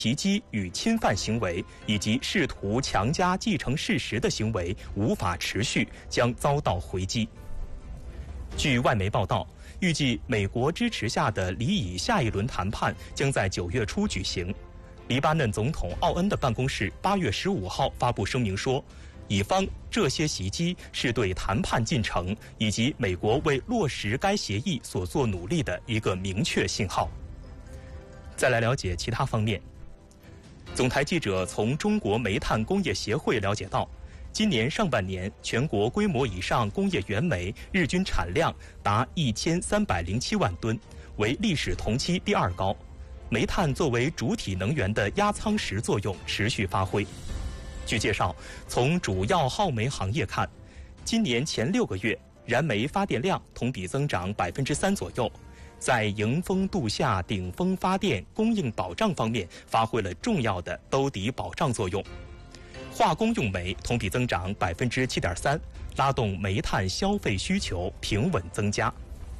袭击与侵犯行为以及试图强加继承事实的行为无法持续，将遭到回击。据外媒报道，预计美国支持下的黎以下一轮谈判将在9月初举行。黎巴嫩总统奥恩的办公室8月15号发布声明说，以方这些袭击是对谈判进程以及美国为落实该协议所做努力的一个明确信号。再来了解其他方面。总台记者从中国煤炭工业协会了解到，今年上半年全国规模以上工业原煤日均产量达1307万吨，为历史同期第2高。煤炭作为主体能源的压舱石作用持续发挥。据介绍，从主要耗煤行业看，今年前6个月燃煤发电量同比增长3%左右。在迎峰度夏、顶峰发电、供应保障方面发挥了重要的兜底保障作用。化工用煤同比增长7.3%，拉动煤炭消费需求平稳增加。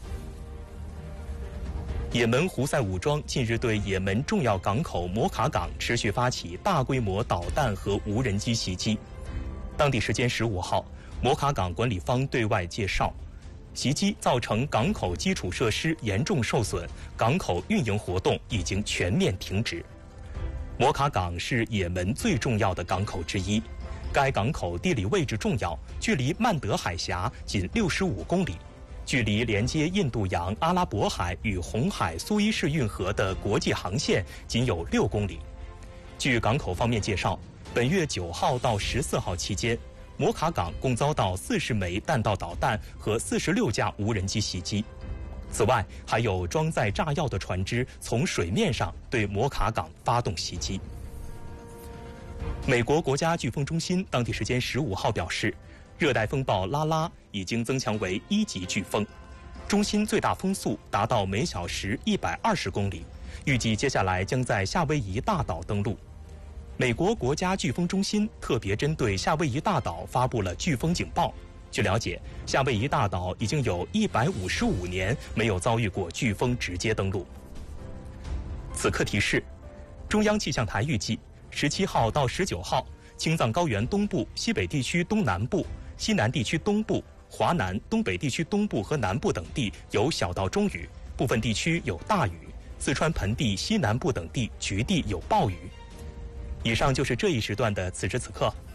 也门胡塞武装近日对也门重要港口摩卡港持续发起大规模导弹和无人机袭击。当地时间15号，摩卡港管理方对外介绍，袭击造成港口基础设施严重受损，港口运营活动已经全面停止。摩卡港是也门最重要的港口之一，该港口地理位置重要，距离曼德海峡仅65公里，距离连接印度洋、阿拉伯海与红海苏伊士运河的国际航线仅有6公里。据港口方面介绍，本月9号到14号期间，摩卡港共遭到40枚弹道导弹和46架无人机袭击。此外，还有装载炸药的船只从水面上对摩卡港发动袭击。美国国家飓风中心当地时间15号表示，热带风暴拉拉已经增强为1级飓风，中心最大风速达到每小时120公里，预计接下来将在夏威夷大岛登陆。美国国家飓风中心特别针对夏威夷大岛发布了飓风警报。据了解，夏威夷大岛已经有155年没有遭遇过飓风直接登陆。此刻提示，中央气象台预计17号到19号，青藏高原东部、西北地区东南部、西南地区东部、华南、东北地区东部和南部等地有小到中雨，部分地区有大雨，四川盆地西南部等地局地有暴雨。以上就是这一时段的此时此刻。